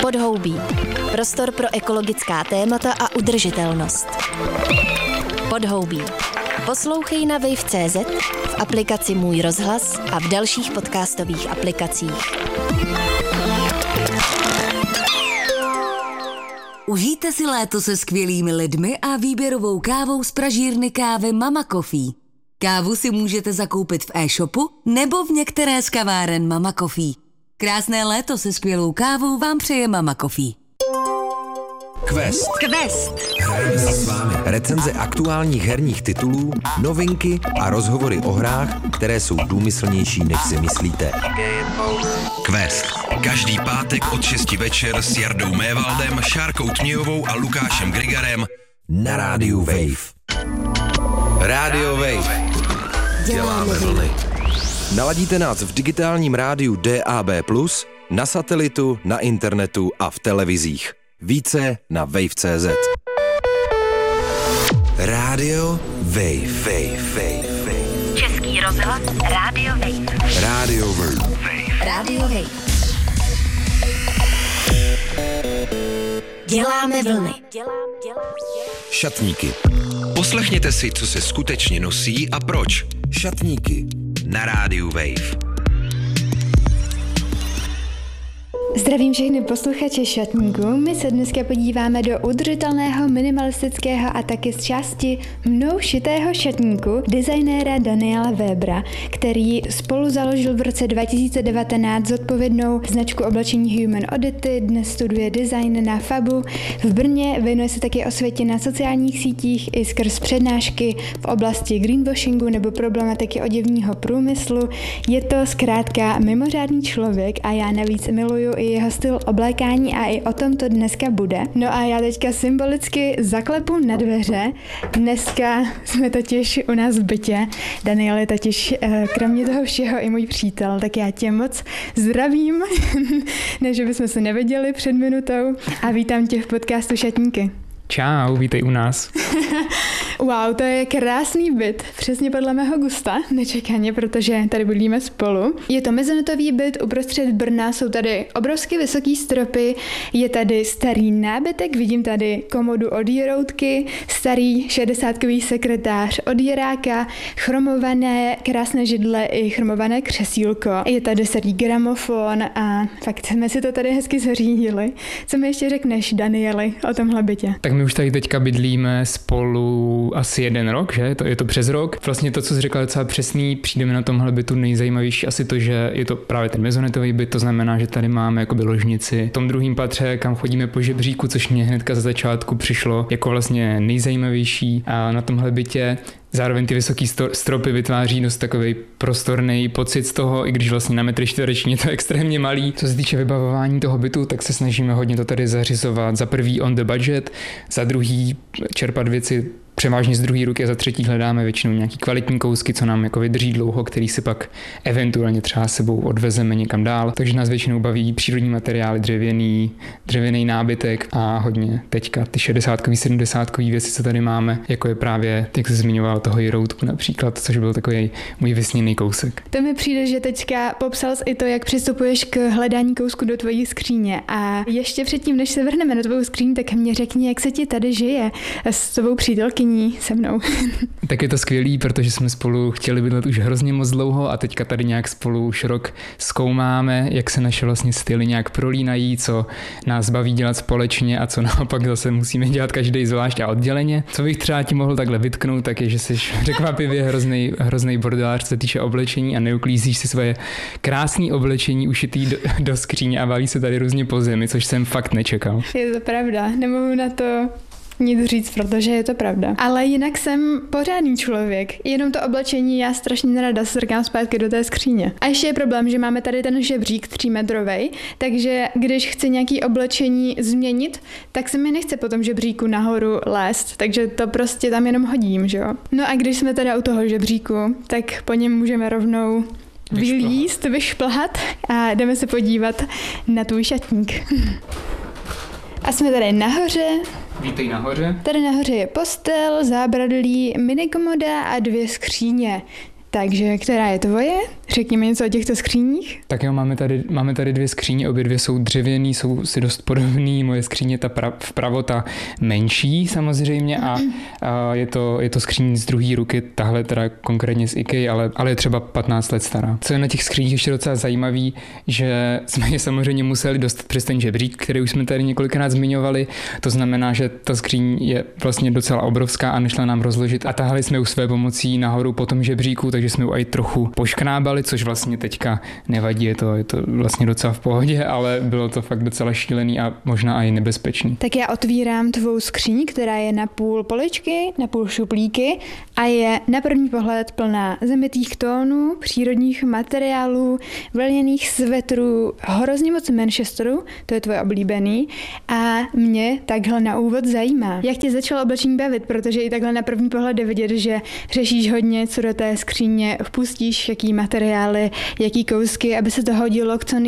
Podhoubí. Prostor pro ekologická témata a udržitelnost. Podhoubí. Poslouchej na wave.cz, v aplikaci Můj rozhlas a v dalších podcastových aplikacích. Užijte si léto se skvělými lidmi a výběrovou kávou z pražírny kávy Mama Coffee. Kávu si můžete zakoupit v e-shopu nebo v některé z kaváren Mama Coffee. Krásné léto se skvělou kávou vám přeje Mama Coffee. Quest. Hrajeme si s vámi recenze aktuálních herních titulů, novinky a rozhovory o hrách, které jsou důmyslnější, než si myslíte. Quest. Každý pátek od 6 večer s Jardou Mévaldem, Šárkou Tmějovou a Lukášem Grigarem na rádiu Wave. Rádio Wave. Děláme vlny. Naladíte nás v digitálním rádiu DAB+, na satelitu, na internetu a v televizích. Více na wave.cz. Rádio Wave. Český rozhlas Rádio Wave. Rádio Wave. Rádio Wave. Děláme vlny. Šatníky. Poslechněte si, co se skutečně nosí a proč. Šatníky na rádiu Wave. Zdravím všechny posluchače šatníků. My se dneska podíváme do udržitelného, minimalistického a taky z části mnou šitého šatníku designéra Daniela Webera, který spolu založil v roce 2019 zodpovědnou značku oblečení Human Oddity, dnes studuje design na FABu v Brně, věnuje se taky osvětě na sociálních sítích i skrz přednášky v oblasti greenwashingu nebo problematiky oděvního průmyslu. Je to zkrátka mimořádný člověk a já navíc miluju i jeho styl oblékání a i o tom to dneska bude. No a já teďka symbolicky zaklepu na dveře. Dneska jsme totiž u nás v bytě. Daniel je totiž kromě toho všeho i můj přítel, tak já tě moc zdravím, ne, že bychom se neviděli před minutou a vítám tě v podcastu Šatníky. Čau, vítej u nás. Wow, to je krásný byt, přesně podle mého gusta, nečekaně, protože tady bydlíme spolu. Je to mezonetový byt uprostřed Brna, jsou tady obrovsky vysoký stropy, je tady starý nábytek, vidím tady komodu od Jiroutky, starý 60kový sekretář od Jiráka, chromované krásné židle i chromované křesílko. Je tady starý gramofon a fakt jsme si to tady hezky zařídili. Co mi ještě řekneš, Danieli, o tomhle bytě? Tak my už tady teďka bydlíme spolu asi 1 rok, že? Je to přes rok. Vlastně to, co jsi řekla, je docela přesný. Přijdeme na tomhle bytu nejzajímavější asi to, že je to právě ten mezonetový byt, to znamená, že tady máme jakoby ložnici v tom druhém patře, kam chodíme po žebříku, což mě hnedka za začátku přišlo jako vlastně nejzajímavější a na tomhle bytě. Zároveň ty vysoký stropy vytváří dost takový prostorný pocit z toho, i když vlastně na metry čtvereční je to extrémně malý. Co se týče vybavování toho bytu, tak se snažíme hodně to tady zařizovat. Za prvý on the budget, za druhý čerpat věci převážně z druhé ruky a za třetí hledáme většinou nějaký kvalitní kousky, co nám jako vydrží dlouho, který si pak eventuálně třeba sebou odvezeme někam dál. Takže nás většinou baví přírodní materiály, dřevěný nábytek a hodně teďka ty 60kový, 70kový věci, co tady máme, jako je právě, jak jsi zmiňoval, toho Jiroutku například, což byl takový můj vysněný kousek. To mi přijde, že teďka popsal jsi i to, jak přistupuješ k hledání kousku do tvojí skříně. A ještě předtím, než se vrhneme na tvou skříň, tak mě řekni, jak se ti tady žije s tvou přítelkyní se mnou. Tak je to skvělý, protože jsme spolu chtěli bydlet už hrozně moc dlouho a teďka tady nějak spolu už rok zkoumáme, jak se naše vlastně styly nějak prolínají, co nás baví dělat společně a co naopak zase musíme dělat každý zvlášť a odděleně. Co bych třeba ti mohl takhle vytknout, tak je, že jsi překvapivě hrozný bordelář, co se týče oblečení a neuklízíš si svoje krásné oblečení ušitý do skříně a valí se tady různě po zemi, což jsem fakt nečekal. Je to pravda, nemohu na to nic říct, protože je to pravda. Ale jinak jsem pořádný člověk. Jenom to oblečení já strašně nerada strkám zpátky do té skříně. A ještě je problém, že máme tady ten žebřík 3metrovej, takže když chci nějaký oblečení změnit, tak se mi nechce po tom žebříku nahoru lézt, takže to prostě tam jenom hodím, že jo. No a když jsme teda u toho žebříku, tak po něm můžeme rovnou vylízt, vyšplhat a jdeme se podívat na tvůj šatník. A jsme tady nahoře. Vítej nahoře. Tady nahoře je postel, zábradlí, minikomoda a 2 skříně. Takže která je tvoje? Řekni mi něco o těchto skříních. Tak jo, máme tady 2 skříně, obě 2 jsou dřevěný, jsou si dost podobný. Moje skříně ta vpravo, ta menší samozřejmě a je to skříň z druhé ruky, tahle teda konkrétně z IKEA, ale je třeba 15 let stará. Co je na těch skříních ještě docela zajímavý, že jsme je samozřejmě museli dostat přes ten žebřík, který už jsme tady několikrát zmiňovali. To znamená, že ta skříň je vlastně docela obrovská a nešla nám rozložit a tahali jsme u své pomocí nahoru po tom žebříku, takže jsme ju i trochu poškrábali, což vlastně teďka nevadí, je to vlastně docela v pohodě, ale bylo to fakt docela šílený a možná i nebezpečný. Tak já otvírám tvou skříň, která je na půl poličky, na půl šuplíky a je na první pohled plná zemětých tónů, přírodních materiálů, vlněných svetrů, hrozně moc Manchesteru, to je tvoje oblíbený a mě takhle na úvod zajímá. Jak tě začalo oblečení bavit, protože i takhle na první pohled je vidět, že řešíš hodně, co do té skříně vpustíš, jaký materiály, jaký kousky, aby se to hodilo k co